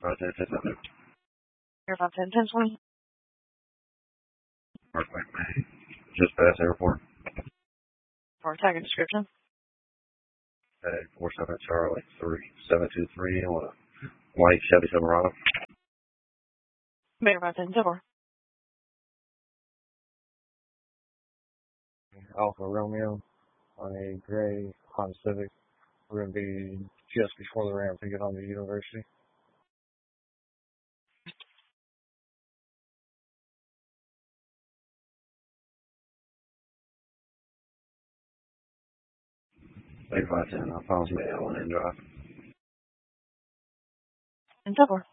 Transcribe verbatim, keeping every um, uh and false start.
five ten, ten seven. Air five ten, ten twenty. Mark back. Just past airport. For tag and description. Tag four seven Charlie three seven two three on a white Chevy Silverado. Air five ten, ten four. Alpha Romeo on a gray Honda Civic. We're going to be just before the ramp to get on the university. Air five ten, I found mail and drive. And ten four.